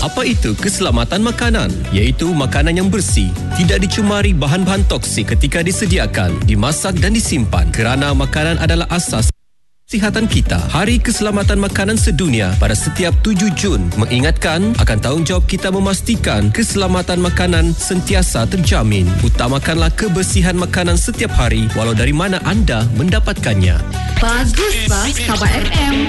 Apa itu keselamatan makanan? Iaitu makanan yang bersih, tidak dicemari bahan-bahan toksik ketika disediakan, dimasak dan disimpan, kerana makanan adalah asas kesihatan kita. Hari Keselamatan Makanan Sedunia pada setiap 7 Jun mengingatkan akan tanggungjawab kita memastikan keselamatan makanan sentiasa terjamin. Utamakanlah kebersihan makanan setiap hari walau dari mana anda mendapatkannya. Bagus, Bas. Khabar FM.